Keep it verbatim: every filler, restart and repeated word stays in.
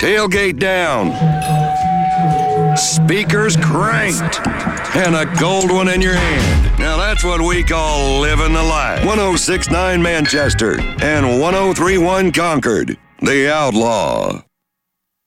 tailgate down, speakers cranked, and a gold one in your hand. Now that's what we call living the life. one oh six point nine Manchester and one oh three point one Concord. The Outlaw.